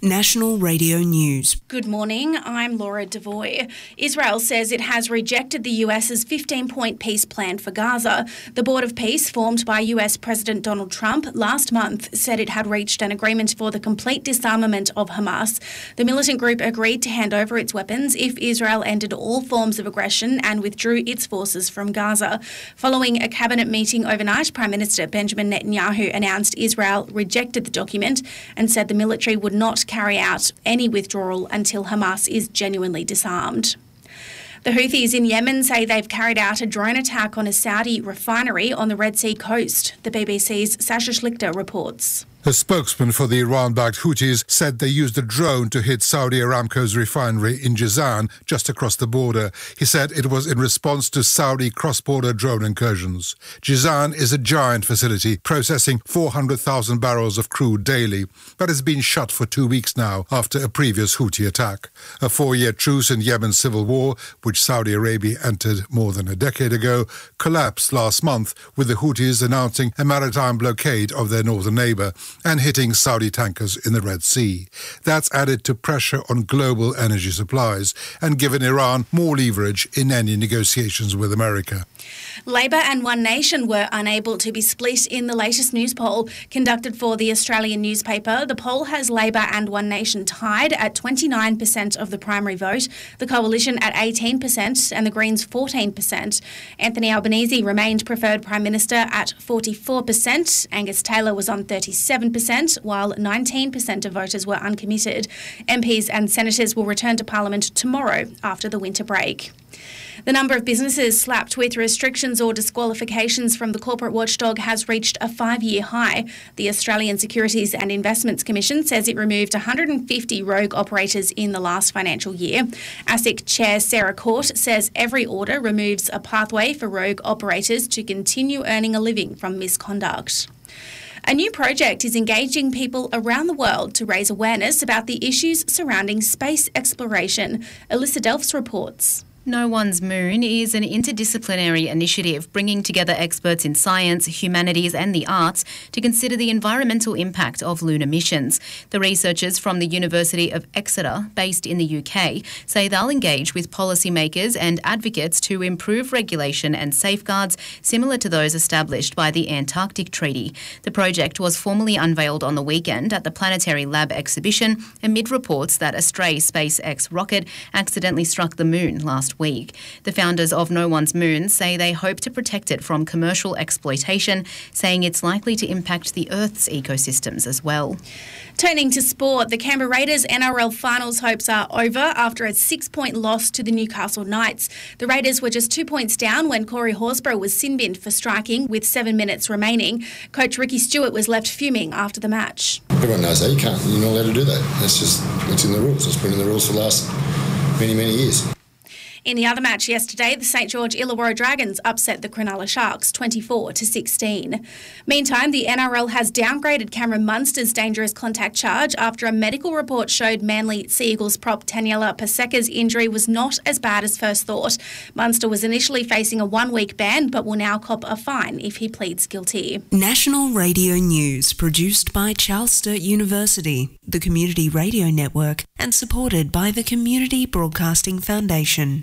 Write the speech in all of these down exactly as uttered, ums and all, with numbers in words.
National Radio News. Good morning, I'm Laura Devoy. Israel says it has rejected the US's fifteen-point peace plan for Gaza. The Board of Peace, formed by U S President Donald Trump last month, said it had reached an agreement for the complete disarmament of Hamas. The militant group agreed to hand over its weapons if Israel ended all forms of aggression and withdrew its forces from Gaza. Following a cabinet meeting overnight, Prime Minister Benjamin Netanyahu announced Israel rejected the document and said the military would not carry out any withdrawal until Hamas is genuinely disarmed. The Houthis in Yemen say they've carried out a drone attack on a Saudi refinery on the Red Sea coast. The B B C's Sasha Schlichter reports. A spokesman for the Iran-backed Houthis said they used a drone to hit Saudi Aramco's refinery in Jazan, just across the border. He said it was in response to Saudi cross-border drone incursions. Jazan is a giant facility processing four hundred thousand barrels of crude daily, but it's been shut for two weeks now after a previous Houthi attack. A four-year truce in Yemen's civil war, which Saudi Arabia entered more than a decade ago, collapsed last month, with the Houthis announcing a maritime blockade of their northern neighbour and hitting Saudi tankers in the Red Sea. That's added to pressure on global energy supplies and given Iran more leverage in any negotiations with America. Labor and One Nation were unable to be split in the latest news poll conducted for the Australian newspaper. The poll has Labor and One Nation tied at twenty-nine percent of the primary vote, the Coalition at eighteen percent and the Greens fourteen percent. Anthony Albanese remained preferred Prime Minister at forty-four percent. Angus Taylor was on thirty-seven percent, while nineteen percent of voters were uncommitted. M Ps and senators will return to Parliament tomorrow after the winter break. The number of businesses slapped with restrictions or disqualifications from the corporate watchdog has reached a five-year high. The Australian Securities and Investments Commission says it removed one hundred fifty rogue operators in the last financial year. ASIC Chair Sarah Court says every order removes a pathway for rogue operators to continue earning a living from misconduct. A new project is engaging people around the world to raise awareness about the issues surrounding space exploration. Alyssa Delphs reports. No One's Moon is an interdisciplinary initiative bringing together experts in science, humanities and the arts to consider the environmental impact of lunar missions. The researchers from the University of Exeter, based in the U K, say they'll engage with policymakers and advocates to improve regulation and safeguards similar to those established by the Antarctic Treaty. The project was formally unveiled on the weekend at the Planetary Lab exhibition amid reports that a stray SpaceX rocket accidentally struck the moon last week. The founders of No One's Moon say they hope to protect it from commercial exploitation, saying it's likely to impact the Earth's ecosystems as well. Turning to sport, the Canberra Raiders N R L finals hopes are over after a six-point loss to the Newcastle Knights. The Raiders were just two points down when Corey Horsburgh was sin-binned for striking with seven minutes remaining. Coach Ricky Stewart was left fuming after the match. Everyone knows that. You can't, you're not allowed to do that. That's just, it's in the rules. It's been in the rules for the last many, many years. In the other match yesterday, the St George Illawarra Dragons upset the Cronulla Sharks twenty-four to sixteen. Meantime, the N R L has downgraded Cameron Munster's dangerous contact charge after a medical report showed Manly Sea Eagles prop Taniela Paseka's injury was not as bad as first thought. Munster was initially facing a one-week ban but will now cop a fine if he pleads guilty. National Radio News, produced by Charles Sturt University, the Community Radio Network, and supported by the Community Broadcasting Foundation.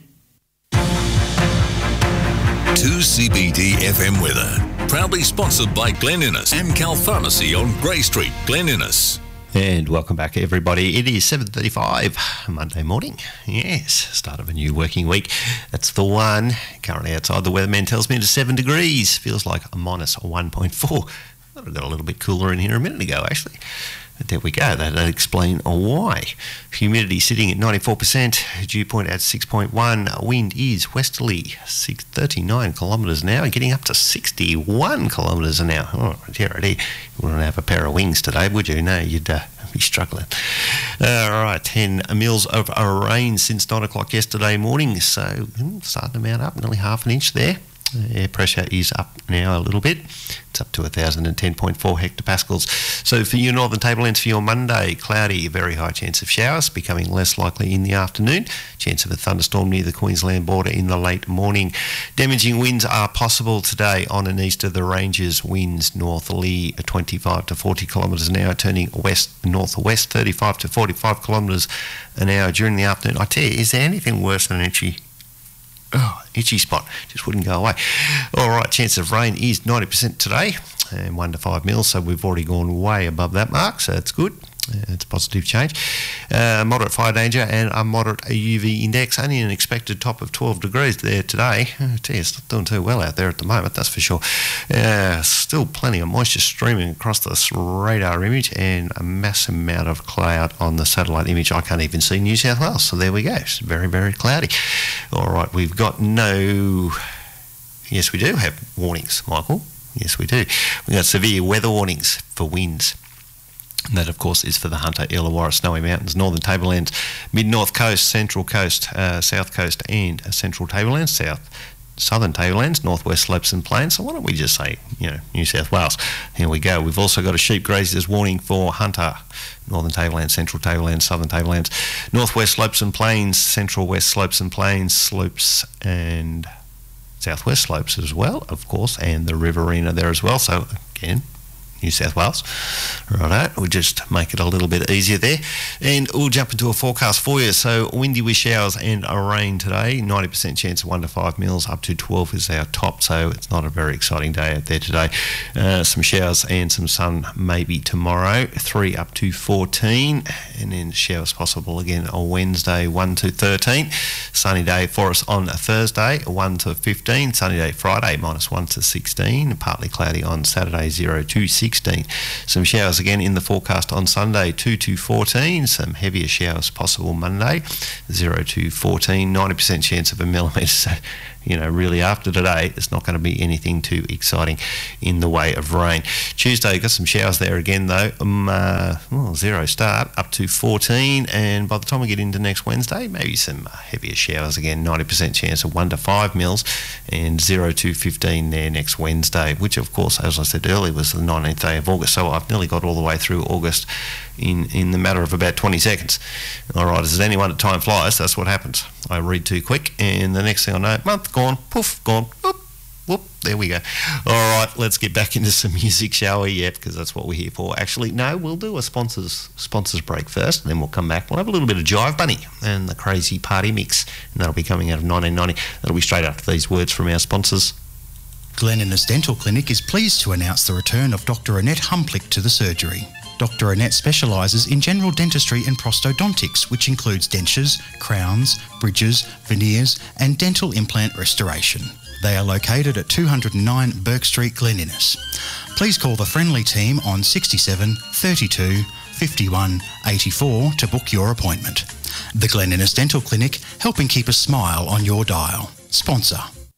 two C B D F M weather. Proudly sponsored by Glen Innes, Amcal Pharmacy on Grey Street, Glen Innes. And welcome back, everybody. It is seven thirty-five, Monday morning. Yes, start of a new working week. That's the one. Currently outside, the weatherman tells me it's seven degrees. Feels like a minus one point four. I got a little bit cooler in here a minute ago, actually. But there we go. That'll explain why. Humidity sitting at ninety-four percent. Dew point at six point one. Wind is westerly, six thirty-nine kilometres an hour, getting up to sixty-one kilometres an hour. Oh, dear, dear. You wouldn't have a pair of wings today, would you? No, you'd uh, be struggling. All right, ten mils of rain since nine o'clock yesterday morning. So starting to mount up, nearly half an inch there. Air pressure is up now a little bit. It's up to one thousand ten point four hectopascals. So for your northern tablelands for your Monday, cloudy, very high chance of showers, becoming less likely in the afternoon. Chance of a thunderstorm near the Queensland border in the late morning. Damaging winds are possible today on and east of the ranges. Winds northerly twenty-five to forty kilometres an hour, turning west northwest thirty-five to forty-five kilometres an hour during the afternoon. I tell you, is there anything worse than itchy? Oh, itchy spot, just wouldn't go away. All right, chance of rain is ninety percent today, and one to five mils, so we've already gone way above that mark, so it's good. Uh, it's a positive change. Uh, moderate fire danger and a moderate U V index, only an expected top of twelve degrees there today. Oh, gee, it's not doing too well out there at the moment, that's for sure. Uh, still plenty of moisture streaming across this radar image and a massive amount of cloud on the satellite image. I can't even see New South Wales, so there we go. It's very, very cloudy. All right, we've got no... Yes, we do have warnings, Michael. Yes, we do. We've got severe weather warnings for winds. And that, of course, is for the Hunter, Illawarra, Snowy Mountains, Northern Tablelands, Mid-North Coast, Central Coast, uh, South Coast and Central Tablelands, South, Southern Tablelands, Northwest Slopes and Plains. So why don't we just say, you know, New South Wales. Here we go. We've also got a sheep grazers warning for Hunter, Northern Tablelands, Central Tablelands, Southern Tablelands, Northwest Slopes and Plains, Central West Slopes and Plains, Slopes and Southwest Slopes as well, of course, and the Riverina there as well. So, again, New South Wales. Righto, we'll just make it a little bit easier there. And we'll jump into a forecast for you. So windy with showers and a rain today. ninety percent chance of one to five mils, up to twelve is our top, so it's not a very exciting day out there today. Uh, some showers and some sun maybe tomorrow, three up to fourteen, and then showers possible again on Wednesday, one to thirteen. Sunny day for us on Thursday, one to fifteen. Sunny day Friday, minus one to sixteen. Partly cloudy on Saturday, zero to sixteen. Some showers again in the forecast on Sunday, two to fourteen. Some heavier showers possible Monday, zero to fourteen. ninety percent chance of a millimetre. So, you know, really after today, it's not going to be anything too exciting in the way of rain. Tuesday, got some showers there again though. Um, uh, well, zero start, up to fourteen. And by the time we get into next Wednesday, maybe some heavier showers again. ninety percent chance of one to five mils and zero to fifteen there next Wednesday, which of course, as I said earlier, was the nineteenth day of August. So I've nearly got all the way through August in, in the matter of about twenty seconds. All right, as anyone at time flies, that's what happens. I read too quick, and the next thing I know, month gone, poof, gone, whoop, whoop, there we go. All right, let's get back into some music, shall we? Yeah, because that's what we're here for. Actually, no, we'll do a sponsors sponsors break first, and then we'll come back. We'll have a little bit of Jive Bunny and the Crazy Party Mix, and that'll be coming out of nineteen ninety. That'll be straight after these words from our sponsors. Glen Innes Dental Clinic is pleased to announce the return of Doctor Annette Humplick to the surgery. Doctor Annette specialises in general dentistry and prosthodontics, which includes dentures, crowns, bridges, veneers and dental implant restoration. They are located at two oh nine Burke Street, Glen Innes. Please call the friendly team on sixty-seven thirty-two fifty-one eighty-four to book your appointment. The Glen Innes Dental Clinic, helping keep a smile on your dial. Sponsor.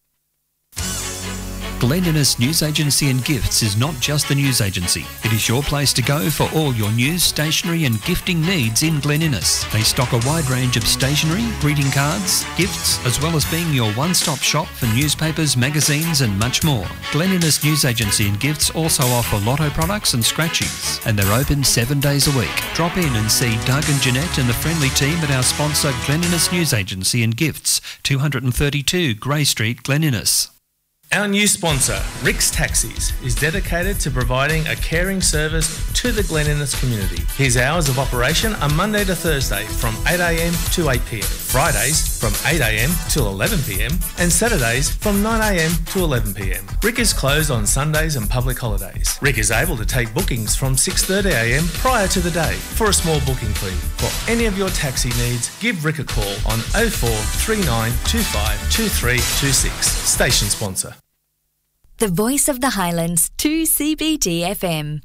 Glen Innes News Agency and Gifts is not just the news agency. It is your place to go for all your news, stationery and gifting needs in Glen Innes. They stock a wide range of stationery, greeting cards, gifts, as well as being your one-stop shop for newspapers, magazines and much more. Glen Innes News Agency and Gifts also offer lotto products and scratchings, and they're open seven days a week. Drop in and see Doug and Jeanette and the friendly team at our sponsor Glen Innes News Agency and Gifts, two thirty-two Grey Street, Glen Innes. Our new sponsor, Rick's Taxis, is dedicated to providing a caring service to the Glen Innes community. His hours of operation are Monday to Thursday from eight a m to eight p m, Fridays from eight a m till eleven p m, and Saturdays from nine a m to eleven p m. Rick is closed on Sundays and public holidays. Rick is able to take bookings from six thirty a m prior to the day for a small booking fee. For any of your taxi needs, give Rick a call on oh four three nine two five two three two six. Station sponsor. The Voice of the Highlands, two C B D F M.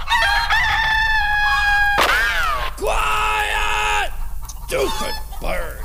Quiet! Stupid bird!